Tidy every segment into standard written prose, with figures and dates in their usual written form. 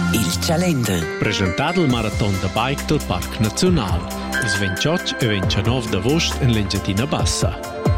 Il calender. Presentato il Marathon da Bike del Parc Nacional. Il 28 e 29 d'agosto in Lengetina Bassa.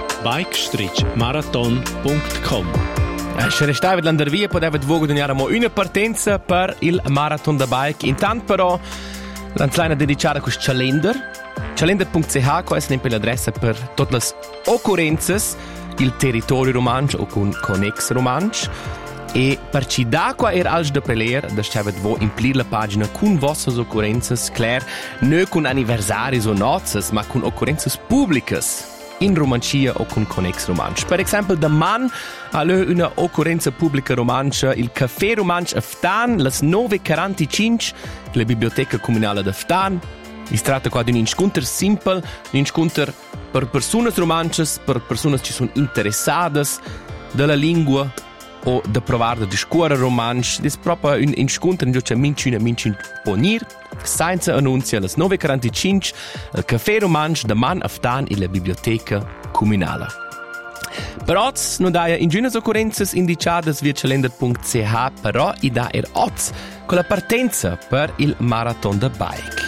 bike-marathon.com. Se restavi l'andar via, potevate voi guadagnare una partenza per il Marathon da Bike. Intanto però, l'anzlaina dedicata a questo calender. Calender.ch, questa è l'adressa per tutte le occorrenze, il territorio romancio o con connex romancio. E per ci da qua als de preler, da stavet vo implir la pagina con vostre occorrenze, clair, non con anniversari o nozes, ma con occorrenze pubbliche in Romancia o con connex romancio. Per esempio, da man ha una occorrenza pubblica romancia, il Café Romancio Aftan, las 9:45, la biblioteca comunale d'Aftan. Si tratta qua di un incontro semplice, un incontro per persone romances, per persone che sono interessate della lingua o da provare di scuola romanci. È proprio un incontro in cui c'è mincin ponir, senza annunzi alle 9:45, il Café Romancio da man Aftan e la biblioteca comunale. Per oggi non dai in giunas occorrenze indicate via calender.ch, però i da oggi con la partenza per il Marathon da Bike.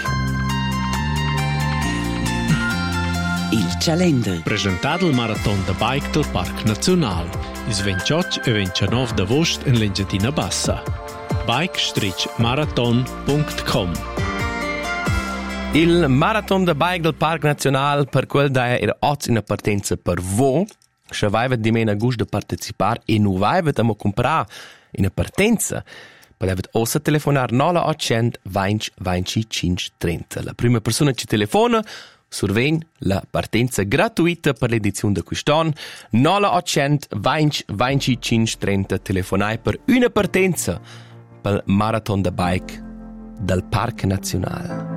Il calender. Presentato il Marathon da Bike del Parc Nacional. Il 28 e 29 d'agosto in Lengetina Bassa. bike-marathon.com. Il Marathon da Bike del Parc Nacional per quel da oggi una partenza per voi. Se avete di meno gusto di partecipare e non avete a comprare una partenza, potete aussi telefonare 0800 20 25 30. La prima persona che telefona survegna la partenza gratuita per l'edizione di quest'anno. 0800 20 25 30 telefonai per una partenza per il Marathon da Bike del Parc Nacional.